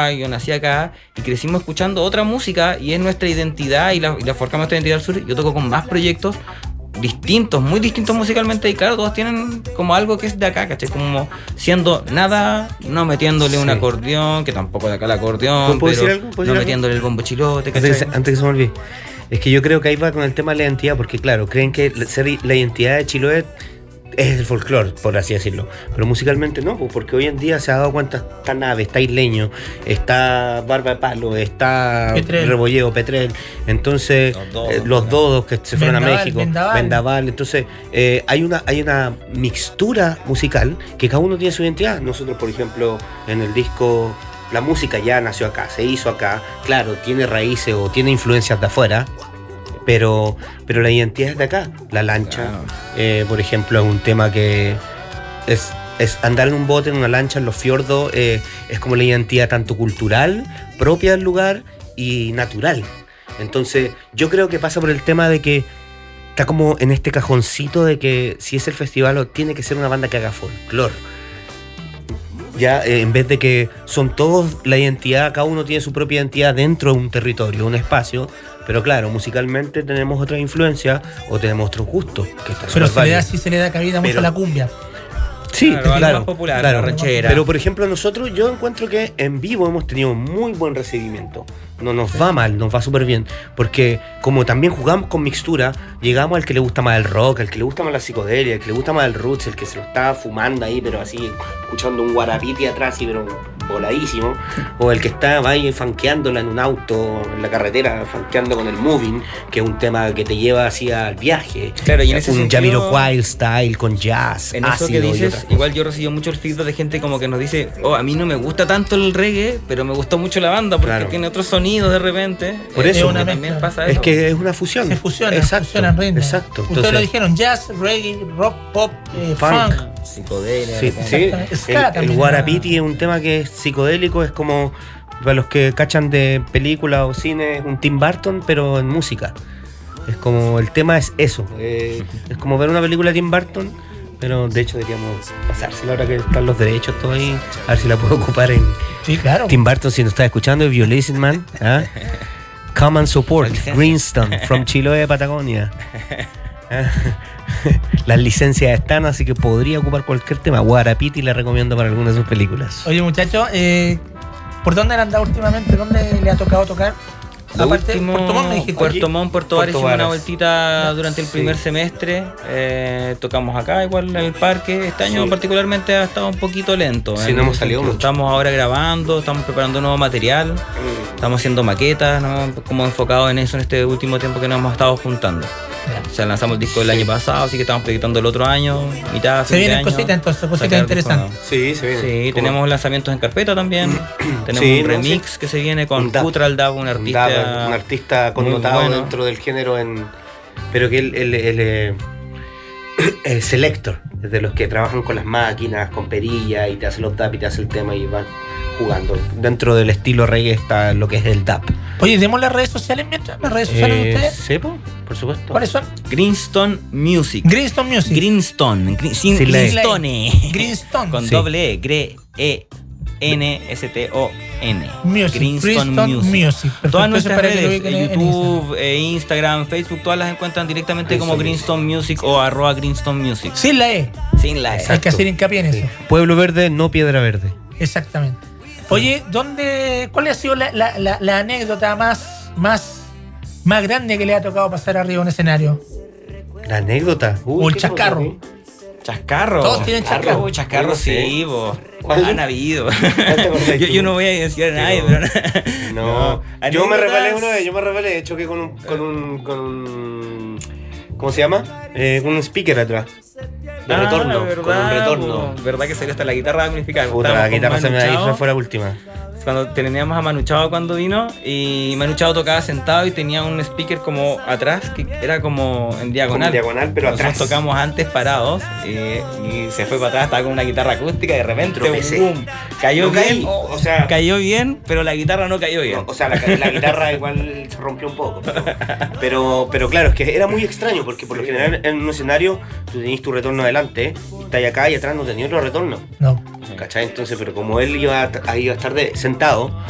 acá, yo nací acá y crecimos escuchando otra música y es nuestra identidad y la forjamos nuestra identidad al sur. Yo toco con más proyectos distintos, muy distintos musicalmente y claro, todos tienen como algo que es de acá, ¿cachai? Como siendo nada, no metiéndole un acordeón, que tampoco de acá el acordeón, pero no metiéndole el bombo chilote, ¿cachai? Antes que se me olvide, es que yo creo que ahí va con el tema de la identidad, porque claro, creen que ser la identidad de Chiloé es el folclore, por así decirlo, pero musicalmente no, porque hoy en día se ha dado cuenta, está Nave, está Isleño, está Barba de Palo, está Petrel. Rebolledo, Petrel, entonces los Dodos que se fueron a México, Vendaval, entonces hay una mixtura musical que cada uno tiene su identidad. Nosotros, por ejemplo, en el disco, la música ya nació acá, se hizo acá, claro, tiene raíces o tiene influencias de afuera, pero la identidad es de acá. La lancha, por ejemplo, es un tema que es andar en un bote, en una lancha, en los fiordos, es como la identidad tanto cultural, propia del lugar y natural. Entonces yo creo que pasa por el tema de que está como en este cajoncito de que si es el festival tiene que ser una banda que haga folclore. Ya, en vez de que son todos la identidad, cada uno tiene su propia identidad dentro de un territorio, un espacio, pero claro, musicalmente tenemos otras influencias o tenemos otros gustos. Pero se le da cabida mucho a la cumbia. Sí, claro, más popular, claro, la ranchera. Pero por ejemplo nosotros, yo encuentro que en vivo hemos tenido muy buen recibimiento. No nos va mal, nos va súper bien. Porque como también jugamos con mixtura, llegamos al que le gusta más el rock, al que le gusta más la psicodelia, al que le gusta más el roots, el que se lo está fumando ahí, pero así, escuchando un guarapiti atrás, y pero voladísimo. O el que está ahí funkeándola en un auto, en la carretera, funkeando con el moving, que es un tema que te lleva hacia el viaje. Claro, y en ese un sentido, Jamiroquai style con jazz, en eso que dices, igual yo recibo mucho el feedback de gente como que nos dice, a mí no me gusta tanto el reggae, pero me gustó mucho la banda porque tiene otros sonidos de repente. Por eso también pasa eso. Es que es una fusión. Se fusiona, exacto, fusionan ritmos. Exacto. Ustedes Entonces, lo dijeron, jazz, reggae, rock, pop, funk. Psicodelia. Sí. El guarapiti es un tema que es psicodélico, es como, para los que cachan de película o cine, es un Tim Burton, pero en música. Es como, el tema es eso. Es como ver una película de Tim Burton, pero de hecho deberíamos pasársela ahora que están los derechos todo ahí, a ver si la puedo ocupar en Tim Burton, si nos está escuchando, Violation Man. Come and support Greenstone from Chiloé, Patagonia. Las licencias están, así que podría ocupar cualquier tema. Guarapiti la recomiendo para algunas de sus películas. Oye, muchachos, ¿por dónde han andado últimamente? ¿Dónde le ha tocado tocar? Aparte, Puerto Montt, me dijiste. Puerto Varas, hicimos una vueltita durante el primer semestre. Tocamos acá, igual en el parque. Este año particularmente ha estado un poquito lento. Sí, no hemos salido mucho. Estamos ahora grabando, estamos preparando nuevo material, estamos haciendo maquetas, ¿no? Como enfocados en eso en este último tiempo que nos hemos estado juntando. O sea, lanzamos el disco el año pasado, así que estamos proyectando el otro año, mitad, se vienen año, cositas entonces, cositas interesantes. Sí, se vienen. Sí, tenemos lanzamientos en carpeta también. Tenemos un remix que se viene con Kutra el Dab, un artista connotado dentro del género, pero que él es selector, es de los que trabajan con las máquinas, con perilla, y te hace los dab y te hace el tema y van jugando. Dentro del estilo reggae está lo que es el dab. Oye, ¿demos las redes sociales mientras? ¿Las redes sociales de ustedes? Sí, por supuesto. ¿Cuáles son? Greenstone Music. Greenstone Music. Greenstone. Greenstone. Con doble N-S-T-O-N. Greenstone Music. Todas nuestras redes, YouTube, Instagram, Facebook, todas las encuentran directamente como Greenstone Music o @Greenstone Music. Sin la E. Sin la E. Hay que hacer hincapié en eso. Pueblo Verde, no Piedra Verde. Exactamente. Oye, ¿cuál ha sido la anécdota más grande que le ha tocado pasar arriba en un escenario? ¿La anécdota? O el chascarro. Chascarro. Todos tienen chascarro. Chascarro, sí, han habido. yo no voy a decir a nadie, pero no. Yo me rebelé una vez, choqué con un ¿cómo se llama? Con un speaker atrás. De retorno, verdad, con un retorno. Verdad que salió hasta la guitarra unificada. La guitarra se me ahí fue la última. Cuando teníamos a Manu Chao cuando vino, y Manu Chao tocaba sentado y tenía un speaker como atrás, que era como en diagonal. Como diagonal, pero nosotros atrás. Tocamos antes parados y se fue para atrás, estaba con una guitarra acústica y de repente boom, cayó no bien, o sea, cayó bien, pero la guitarra no cayó bien. No, o sea, la guitarra igual se rompió un poco, pero claro, es que era muy extraño porque por lo general en un escenario tú tenías tu retorno adelante, y estás acá y atrás no tenías otro retorno. No. ¿Cachai? Entonces, pero como él iba a estar sentado,